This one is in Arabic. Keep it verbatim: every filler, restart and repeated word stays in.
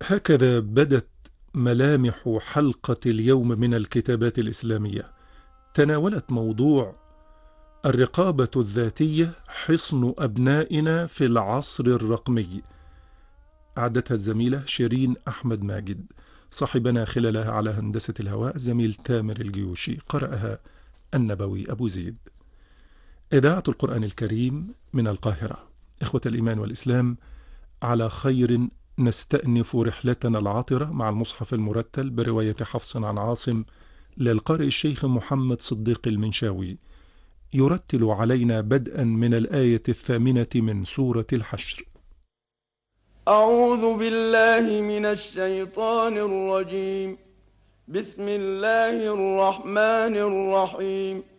هكذا بدت ملامح حلقة اليوم من الكتابات الإسلامية. تناولت موضوع الرقابة الذاتية حصن أبنائنا في العصر الرقمي. أعدتها الزميلة شيرين أحمد ماجد، صاحبنا خلالها على هندسة الهواء الزميل تامر الجيوشي، قرأها النبوي أبو زيد. إذاعة القرآن الكريم من القاهرة. إخوة الإيمان والإسلام، على خير نستأنف رحلتنا العاطرة مع المصحف المرتل برواية حفص عن عاصم للقارئ الشيخ محمد صديق المنشاوي، يرتل علينا بدءا من الآية الثامنة من سورة الحشر. أعوذ بالله من الشيطان الرجيم. بسم الله الرحمن الرحيم.